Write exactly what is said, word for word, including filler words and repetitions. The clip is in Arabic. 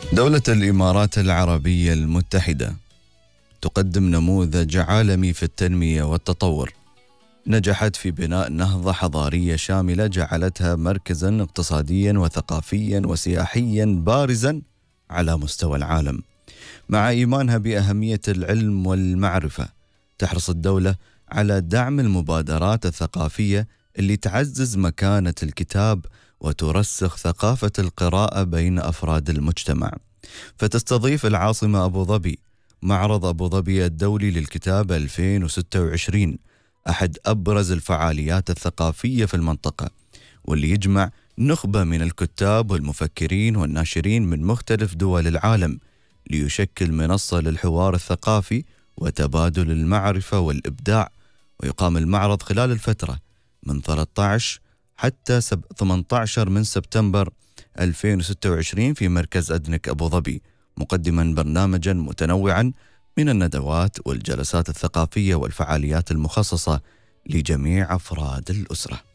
دولة الإمارات العربية المتحدة تقدم نموذج عالمي في التنمية والتطور. نجحت في بناء نهضة حضارية شاملة جعلتها مركزاً اقتصادياً وثقافياً وسياحياً بارزاً على مستوى العالم. مع إيمانها بأهمية العلم والمعرفة، تحرص الدولة على دعم المبادرات الثقافية اللي تعزز مكانة الكتاب وترسخ ثقافة القراءة بين أفراد المجتمع. فتستضيف العاصمة أبو ظبي معرض أبو ظبي الدولي للكتاب ألفين وستة وعشرين، أحد أبرز الفعاليات الثقافية في المنطقة، واللي يجمع نخبة من الكتاب والمفكرين والناشرين من مختلف دول العالم، ليشكل منصة للحوار الثقافي وتبادل المعرفة والإبداع. ويقام المعرض خلال الفترة من ثلاثة عشر حتى ثمانية عشر من سبتمبر ألفين وستة وعشرين في مركز أدنك أبو ظبي، مقدما برنامجا متنوعا من الندوات والجلسات الثقافية والفعاليات المخصصة لجميع أفراد الأسرة.